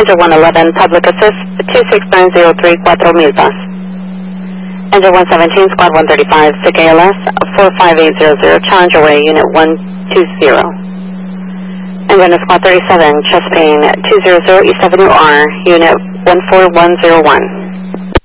Engine 111, Public Assist, 26903, 4 Milpas. Engine 117, Squad 135, SIG ALS, 45800, Challenger Way, Unit 120. Engine Squad 37, Chest Pain, 200 East Avenue R, Unit 14101.